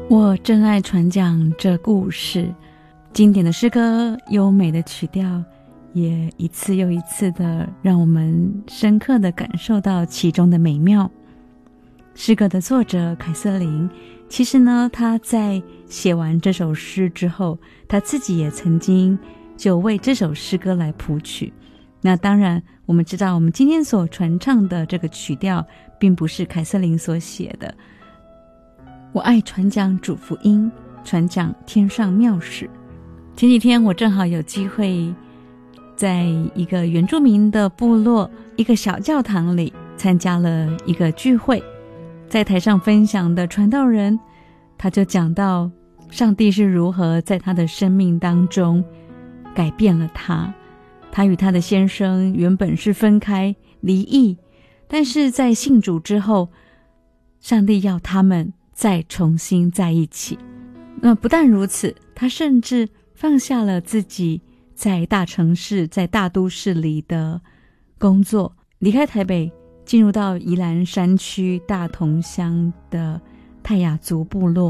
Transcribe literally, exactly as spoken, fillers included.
我真爱传讲这故事，经典的诗歌，优美的曲调，也一次又一次的让我们深刻的感受到其中的美妙。诗歌的作者凯瑟琳，其实呢，他在写完这首诗之后，他自己也曾经就为这首诗歌来谱曲。那当然我们知道，我们今天所传唱的这个曲调并不是凯瑟琳所写的。我爱传讲主福音，传讲天上妙事。前几天我正好有机会在一个原住民的部落一个小教堂里参加了一个聚会，在台上分享的传道人，他就讲到上帝是如何在他的生命当中改变了他。他与他的先生原本是分开离异，但是在信主之后，上帝要他们再重新在一起。那不但如此，他甚至放下了自己在大城市在大都市里的工作，离开台北，进入到宜兰山区大同乡的泰雅族部落，